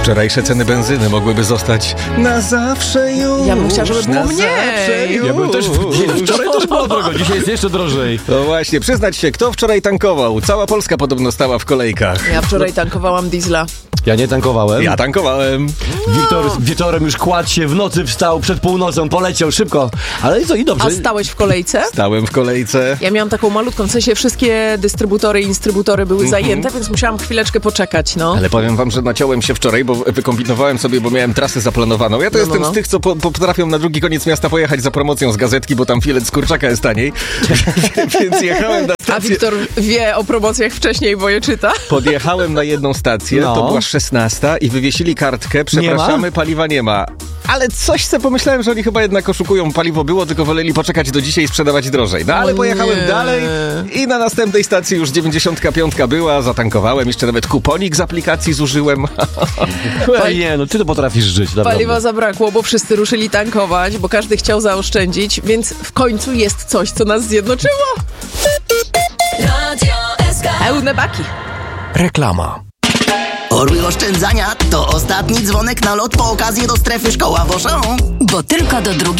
Wczorajsze ceny benzyny mogłyby zostać na zawsze już. Ja bym chciała, żeby było mniej. Ja bym też... Wczoraj też było drogo, dzisiaj jest jeszcze drożej. No właśnie, przyznać się, kto wczoraj tankował? Cała Polska podobno stała w kolejkach. Ja wczoraj tankowałam diesla. Ja nie tankowałem. Ja tankowałem. Wiktor wieczorem już kładł się, w nocy wstał, przed północą, poleciał szybko. Ale co, i dobrze. A stałeś w kolejce? Stałem w kolejce. Ja miałam taką malutką, w sensie wszystkie dystrybutory i instrybutory były zajęte, więc musiałam chwileczkę poczekać, no. Ale powiem wam, że naciąłem się wczoraj, bo wykombinowałem sobie, bo miałem trasę zaplanowaną. Ja to jestem z tych, co potrafią na drugi koniec miasta pojechać za promocją z gazetki, bo tam filet z kurczaka jest taniej. Więc jechałem na stację. A Wiktor wie o promocjach wcześniej, bo je czyta. Podjechałem na jedną stację, to była 16 i wywiesili kartkę, przepraszamy, paliwa nie ma. Ale coś sobie pomyślałem, że oni chyba jednak oszukują, paliwo było, tylko woleli poczekać do dzisiaj i sprzedawać drożej. No ale pojechałem dalej i na następnej stacji już 95 była, zatankowałem, jeszcze nawet kuponik z aplikacji zużyłem. Nie, no ty to potrafisz żyć, naprawdę. Paliwa zabrakło, bo wszyscy ruszyli tankować, bo każdy chciał zaoszczędzić, więc w końcu jest coś, co nas zjednoczyło. Pełne baki. Reklama. Orły oszczędzania to ostatni dzwonek na lot po okazję do strefy Szkoła Woszą. Bo tylko do 2